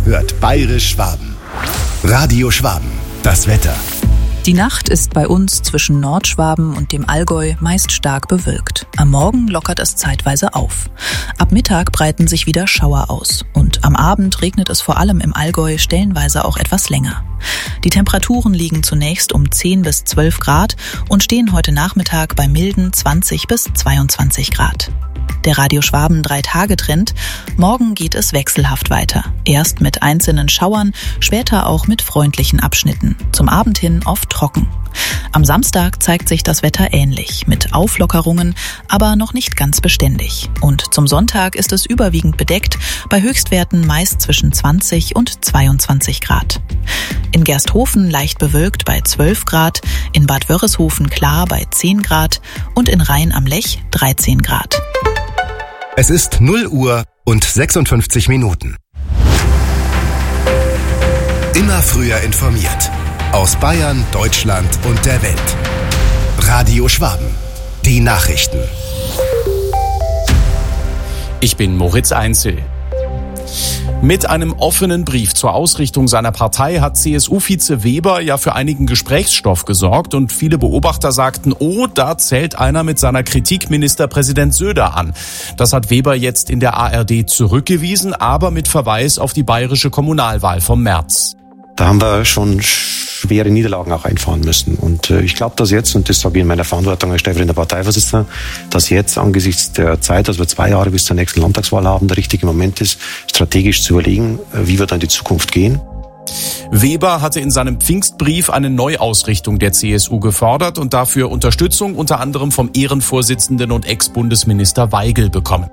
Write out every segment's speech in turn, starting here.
hört Bayerisch Schwaben. Radio Schwaben, das Wetter. Die Nacht ist bei uns zwischen Nordschwaben und dem Allgäu meist stark bewölkt. Am Morgen lockert es zeitweise auf. Ab Mittag breiten sich wieder Schauer aus. Und am Abend regnet es vor allem im Allgäu stellenweise auch etwas länger. Die Temperaturen liegen zunächst um 10 bis 12 Grad und stehen heute Nachmittag bei milden 20 bis 22 Grad. Der Radio Schwaben 3-Tage-Trend. Morgen geht es wechselhaft weiter. Erst mit einzelnen Schauern, später auch mit freundlichen Abschnitten. Zum Abend hin oft trocken. Am Samstag zeigt sich das Wetter ähnlich, mit Auflockerungen, aber noch nicht ganz beständig. Und zum Sonntag ist es überwiegend bedeckt, bei Höchstwerten meist zwischen 20 und 22 Grad. In Gersthofen leicht bewölkt bei 12 Grad, in Bad Wörishofen klar bei 10 Grad und in Rhein am Lech 13 Grad. Es ist 0 Uhr und 56 Minuten. Immer früher informiert. Aus Bayern, Deutschland und der Welt. Radio Schwaben. Die Nachrichten. Ich bin Moritz Einzel. Mit einem offenen Brief zur Ausrichtung seiner Partei hat CSU-Vize Weber ja für einigen Gesprächsstoff gesorgt und viele Beobachter sagten, oh, da zählt einer mit seiner Kritik Ministerpräsident Söder an. Das hat Weber jetzt in der ARD zurückgewiesen, aber mit Verweis auf die bayerische Kommunalwahl vom März. Da haben wir schon schwere Niederlagen auch einfahren müssen. Und ich glaube, dass jetzt, und das sage ich in meiner Verantwortung als stellvertretender Parteivorsitzender, dass jetzt angesichts der Zeit, dass wir 2 Jahre bis zur nächsten Landtagswahl haben, der richtige Moment ist, strategisch zu überlegen, wie wir dann in die Zukunft gehen. Weber hatte in seinem Pfingstbrief eine Neuausrichtung der CSU gefordert und dafür Unterstützung unter anderem vom Ehrenvorsitzenden und Ex-Bundesminister Weigel bekommen.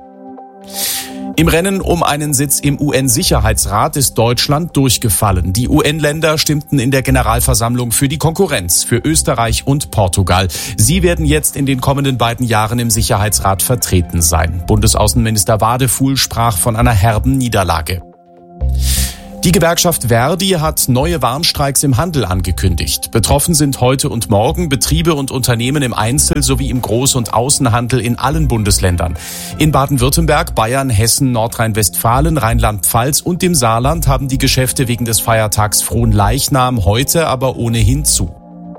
Im Rennen um einen Sitz im UN-Sicherheitsrat ist Deutschland durchgefallen. Die UN-Länder stimmten in der Generalversammlung für die Konkurrenz, für Österreich und Portugal. Sie werden jetzt in den kommenden beiden Jahren im Sicherheitsrat vertreten sein. Bundesaußenminister Wadefuhl sprach von einer herben Niederlage. Die Gewerkschaft Verdi hat neue Warnstreiks im Handel angekündigt. Betroffen sind heute und morgen Betriebe und Unternehmen im Einzel- sowie im Groß- und Außenhandel in allen Bundesländern. In Baden-Württemberg, Bayern, Hessen, Nordrhein-Westfalen, Rheinland-Pfalz und dem Saarland haben die Geschäfte wegen des Feiertags Fronleichnam heute aber ohnehin zu.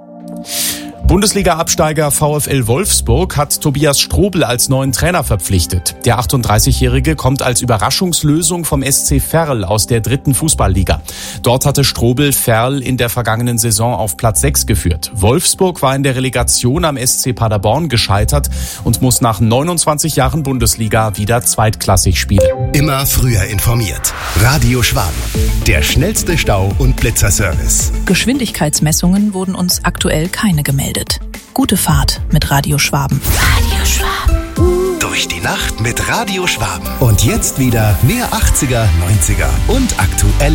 Bundesliga-Absteiger VfL Wolfsburg hat Tobias Strobl als neuen Trainer verpflichtet. Der 38-Jährige kommt als Überraschungslösung vom SC Verl aus der 3. Fußballliga. Dort hatte Strobl Verl in der vergangenen Saison auf Platz 6 geführt. Wolfsburg war in der Relegation am SC Paderborn gescheitert und muss nach 29 Jahren Bundesliga wieder zweitklassig spielen. Immer früher informiert. Radio Schwaben. Der schnellste Stau- und Blitzerservice. Geschwindigkeitsmessungen wurden uns aktuell keine gemeldet. Gute Fahrt mit Radio Schwaben. Radio Schwaben. Durch die Nacht mit Radio Schwaben. Und jetzt wieder mehr 80er, 90er und aktuelle